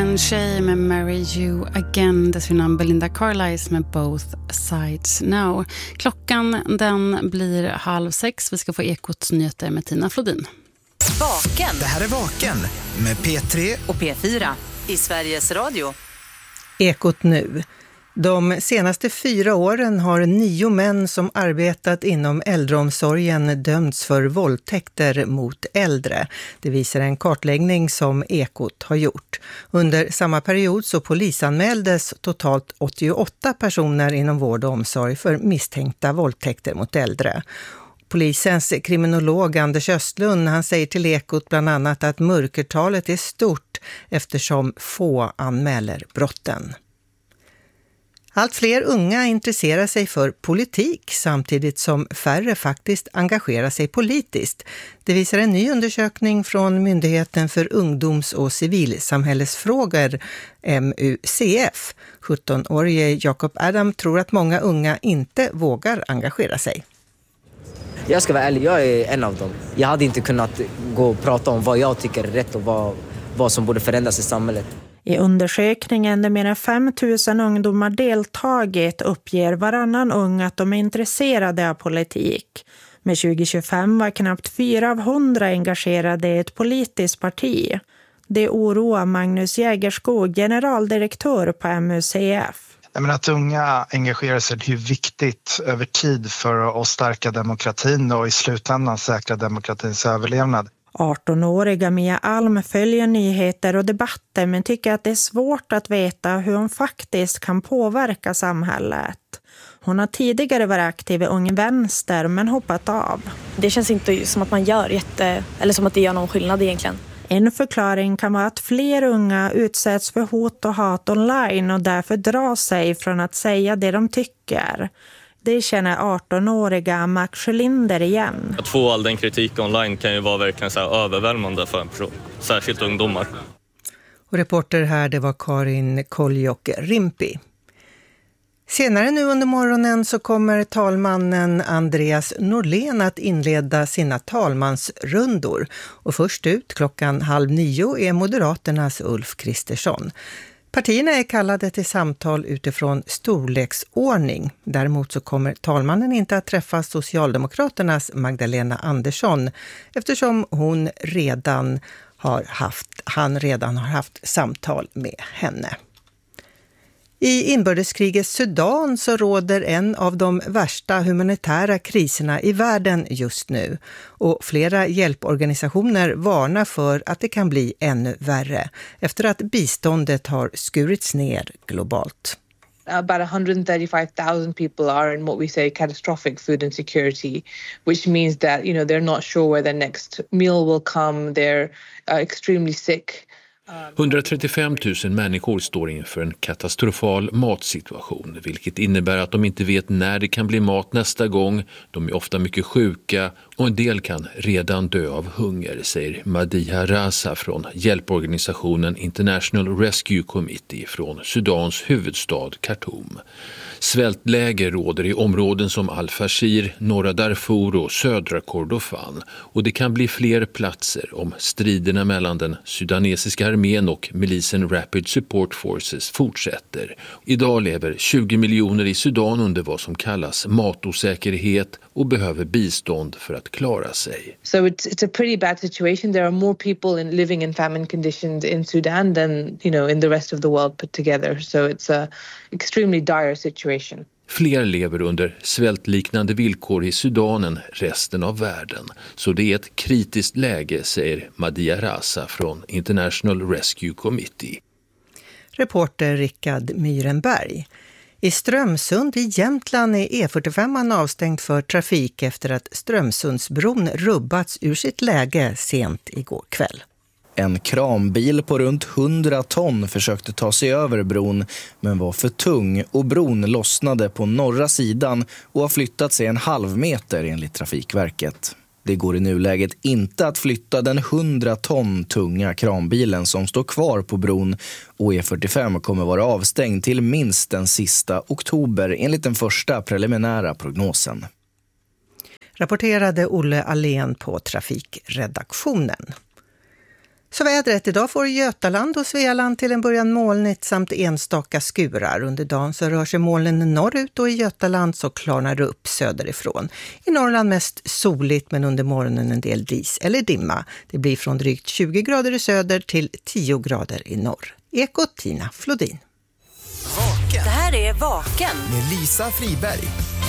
Ian Shay med Marry You Again. Dessförinnan Belinda Carlisle med Both Sides Now. Klockan den blir 5:30. Vi ska få Ekots nyheter med Tina Flodin. Vaken. Det här är Vaken med P3 och P4 i Sveriges Radio. Ekot nu. De senaste 4 åren har 9 män som arbetat inom äldreomsorgen dömts för våldtäkter mot äldre. Det visar en kartläggning som Ekot har gjort. Under samma period så polisanmäldes totalt 88 personer inom vård och omsorg för misstänkta våldtäkter mot äldre. Polisens kriminolog Anders Östlund, han säger till Ekot bland annat att mörkertalet är stort eftersom få anmäler brotten. Allt fler unga intresserar sig för politik samtidigt som färre faktiskt engagerar sig politiskt. Det visar en ny undersökning från Myndigheten för ungdoms- och civilsamhällesfrågor, MUCF. 17-årige Jacob Adam tror att många unga inte vågar engagera sig. Jag ska vara ärlig, jag är en av dem. Jag hade inte kunnat gå och prata om vad jag tycker är rätt och vad som borde förändras i samhället. I undersökningen där mer än 5 000 ungdomar deltagit uppger varannan ung att de är intresserade av politik. Med 2025 var knappt 4 av 100 engagerade i ett politiskt parti. Det oroar Magnus Jägerskog, generaldirektör på MUCF. Att unga engagerar sig är viktigt över tid för att stärka demokratin och i slutändan säkra demokratins överlevnad. 18-åriga Mia Alm följer nyheter och debatter men tycker att det är svårt att veta hur hon faktiskt kan påverka samhället. Hon har tidigare varit aktiv i Ung Vänster men hoppat av. Det känns inte som att man gör eller som att det gör någon skillnad egentligen. En förklaring kan vara att fler unga utsätts för hot och hat online och därför drar sig från att säga det de tycker. Det känner 18-åriga Max Sjölinder igen. Att få all den kritik online kan ju vara verkligen så här överväldigande för en person, särskilt ungdomar. Och reporter här, det var Karin Koljok-Rimpi. Senare nu under morgonen så kommer talmannen Andreas Norlén att inleda sina talmansrundor. Och först ut 8:30 är Moderaternas Ulf Kristersson. Partierna är kallade till samtal utifrån storleksordning. Däremot så kommer talmannen inte att träffa Socialdemokraternas Magdalena Andersson eftersom han redan har haft samtal med henne. I inbördeskrigets Sudan så råder en av de värsta humanitära kriserna i världen just nu. Och flera hjälporganisationer varnar för att det kan bli ännu värre efter att biståndet har skurits ner globalt. About 135,000 people are in what we say catastrophic food insecurity, which means that, they're not sure where their next meal will come. They're extremely sick. 135 000 människor står inför en katastrofal matsituation, vilket innebär att de inte vet när det kan bli mat nästa gång. De är ofta mycket sjuka och en del kan redan dö av hunger, säger Madiha Raza från hjälporganisationen International Rescue Committee från Sudans huvudstad Khartoum. Svältläger råder i områden som Al-Fashir, norra Darfur och södra Kordofan och det kan bli fler platser om striderna mellan den sudanesiska armén och milisen Rapid Support Forces fortsätter. Idag lever 20 miljoner i Sudan under vad som kallas matosäkerhet och behöver bistånd för att klara sig. So it's a pretty bad situation. There are more people living in famine conditions in Sudan than, in the rest of the world put together. So it's a extremely dire situation. Fler lever under svältliknande villkor i Sudan än resten av världen. Så det är ett kritiskt läge, säger Madiha Raza från International Rescue Committee. Reporter Rickard Myrenberg. I Strömsund i Jämtland är E45 avstängd för trafik efter att Strömsundsbron rubbats ur sitt läge sent igår kväll. En kranbil på runt 100 ton försökte ta sig över bron men var för tung och bron lossnade på norra sidan och har flyttat sig en halv meter enligt Trafikverket. Det går i nuläget inte att flytta den 100 ton tunga kranbilen som står kvar på bron och E45 kommer vara avstängd till minst den sista oktober enligt den första preliminära prognosen. Rapporterade Olle Allén på trafikredaktionen. Så vädret idag får Götaland och Svealand till en början molnigt samt enstaka skurar. Under dagen så rör sig molnen norrut och i Götaland så klarnar det upp söderifrån. I Norrland mest soligt men under morgonen en del dis eller dimma. Det blir från drygt 20 grader i söder till 10 grader i norr. Ekot Tina Flodin. Det här är Vaken med Lisa Friberg.